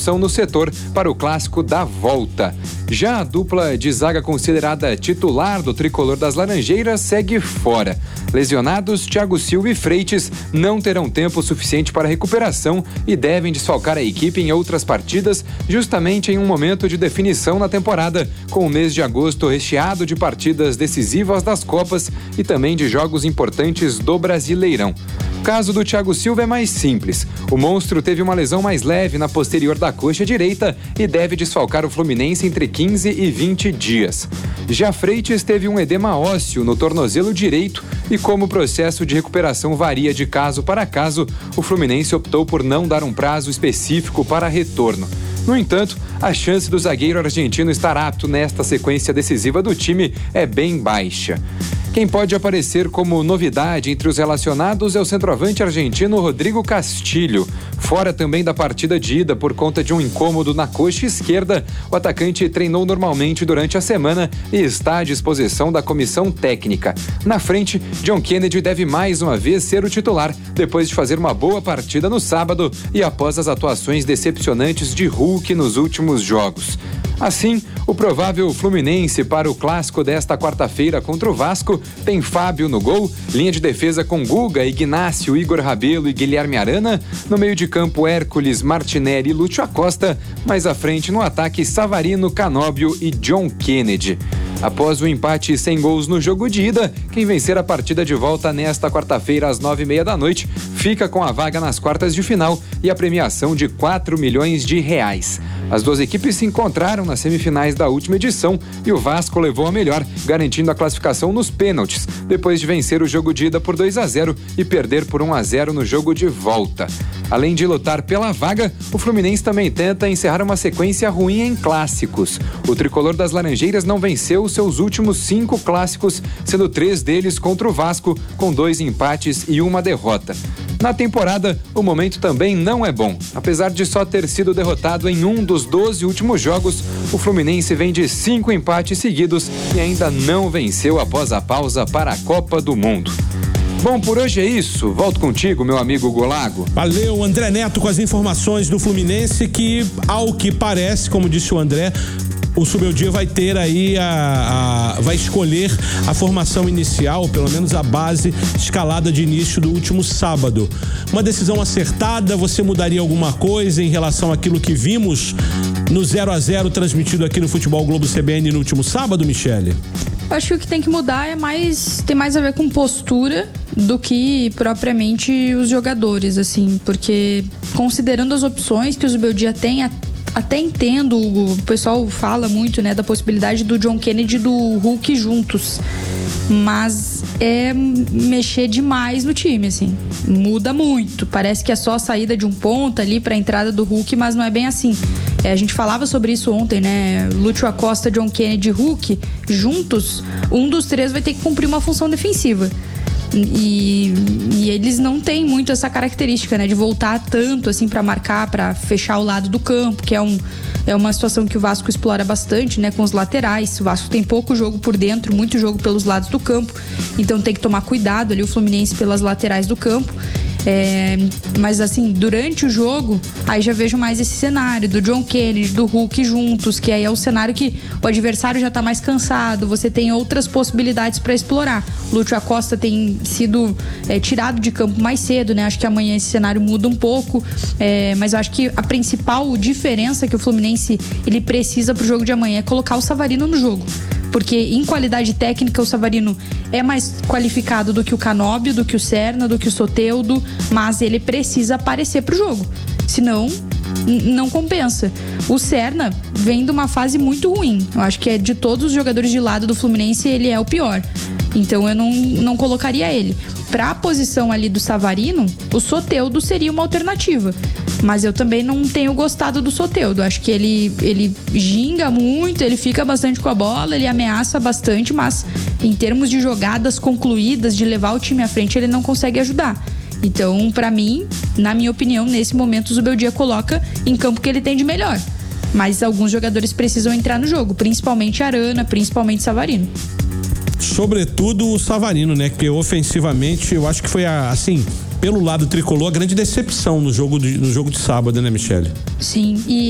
disposição no setor para o clássico da volta. Já a dupla de zaga considerada titular do tricolor das Laranjeiras segue fora. Lesionados, Thiago Silva e Freitas não terão tempo suficiente para recuperação e devem desfalcar a equipe em outras partidas, justamente em um momento de definição na temporada, com o mês de agosto recheado de partidas decisivas das Copas e também de jogos importantes do Brasileirão. O caso do Thiago Silva é mais simples. O monstro teve uma lesão mais leve na posterior da coxa direita e deve desfalcar o Fluminense entre 15 e 20 dias. Já Freitas teve um edema ósseo no tornozelo direito e como o processo de recuperação varia de caso para caso, o Fluminense optou por não dar um prazo específico para retorno. No entanto, a chance do zagueiro argentino estar apto nesta sequência decisiva do time é bem baixa. Quem pode aparecer como novidade entre os relacionados é o centroavante argentino Rodrigo Castilho. Fora também da partida de ida por conta de um incômodo na coxa esquerda, o atacante treinou normalmente durante a semana e está à disposição da comissão técnica. Na frente, John Kennedy deve mais uma vez ser o titular, depois de fazer uma boa partida no sábado e após as atuações decepcionantes de Hulk nos últimos jogos. Assim, o provável Fluminense para o clássico desta quarta-feira contra o Vasco tem Fábio no gol, linha de defesa com Guga, Ignácio, Igor Rabelo e Guilherme Arana, no meio de campo Hércules, Martinelli e Lúcio Acosta, mais à frente no ataque Savarino, Canóbio e John Kennedy. Após o empate sem gols no jogo de ida, quem vencer a partida de volta nesta quarta-feira às 9h30 da noite fica com a vaga nas quartas de final e a premiação de R$4 milhões. As duas equipes se encontraram nas semifinais da última edição e o Vasco levou a melhor, garantindo a classificação nos pênaltis, depois de vencer o jogo de ida por 2-0 e perder por 1-0 no jogo de volta. Além de lutar pela vaga, o Fluminense também tenta encerrar uma sequência ruim em clássicos. O tricolor das Laranjeiras não venceu seus últimos 5 clássicos, sendo 3 deles contra o Vasco, com 2 empates e 1 derrota. Na temporada, o momento também não é bom. Apesar de só ter sido derrotado em um dos 12 últimos jogos, o Fluminense vem de 5 empates seguidos e ainda não venceu após a pausa para a Copa do Mundo. Bom, por hoje é isso. Volto contigo, meu amigo Golago. Valeu, André Neto, com as informações do Fluminense que, ao que parece, como disse o André, o Subeldia vai ter aí vai escolher a formação inicial, pelo menos a base escalada de início do último sábado. Uma decisão acertada? Você mudaria alguma coisa em relação àquilo que vimos no 0-0 transmitido aqui no Futebol Globo CBN no último sábado, Michele? Acho que o que tem que mudar tem mais a ver com postura do que propriamente os jogadores, assim, porque considerando as opções que o Zubeldia tem, até entendo, o pessoal fala muito, né, da possibilidade do John Kennedy e do Hulk juntos, mas é mexer demais no time, assim, muda muito, parece que é só a saída de um ponta ali para a entrada do Hulk, mas não é bem assim. A gente falava sobre isso ontem, né? Lúcio Acosta, John Kennedy e Hulk juntos, um dos 3 vai ter que cumprir uma função defensiva. E eles não têm muito essa característica, né, de voltar tanto assim para marcar, para fechar o lado do campo, que é uma situação que o Vasco explora bastante, né, com os laterais. O Vasco tem pouco jogo por dentro, muito jogo pelos lados do campo, então tem que tomar cuidado ali o Fluminense pelas laterais do campo. Mas assim, durante o jogo, aí já vejo mais esse cenário do John Kennedy, do Hulk juntos, que aí é o cenário que o adversário já tá mais cansado, você tem outras possibilidades para explorar. Lúcio Acosta tem sido tirado de campo mais cedo, né? Acho que amanhã esse cenário muda um pouco, mas eu acho que a principal diferença que o Fluminense ele precisa pro jogo de amanhã é colocar o Savarino no jogo. Porque em qualidade técnica o Savarino é mais qualificado do que o Canóbio, do que o Serna, do que o Soteldo, mas ele precisa aparecer pro jogo, senão não compensa. O Serna vem de uma fase muito ruim, eu acho que de todos os jogadores de lado do Fluminense ele é o pior, então eu não colocaria ele. Pra posição ali do Savarino, o Soteldo seria uma alternativa, mas eu também não tenho gostado do Soteldo. Acho que ele ginga muito, ele fica bastante com a bola, ele ameaça bastante, mas em termos de jogadas concluídas, de levar o time à frente, ele não consegue ajudar. Então, pra mim, na minha opinião, nesse momento o Zubeldia coloca em campo o que ele tem de melhor, mas alguns jogadores precisam entrar no jogo, principalmente Arana, principalmente Savarino. Sobretudo o Savarino, né? Que ofensivamente eu acho que foi assim, pelo lado tricolor, a grande decepção no jogo de sábado, né, Michele? Sim, e